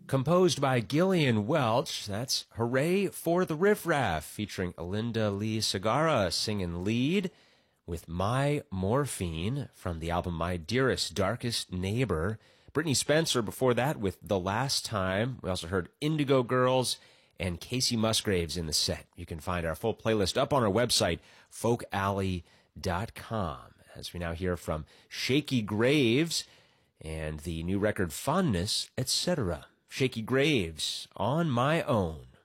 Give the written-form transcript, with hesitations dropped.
Composed by Gillian Welch, that's Hooray for the Riff Raff, featuring Alinda Lee Segarra singing lead with My Morphine from the album My Dearest Darkest Neighbor. Brittany Spencer before that with The Last Time. We also heard Indigo Girls and Casey Musgraves in the set. You can find our full playlist up on our website, folkalley.com. As we now hear from Shaky Graves and the new record Fondness, etc. Shaky Graves, On My Own.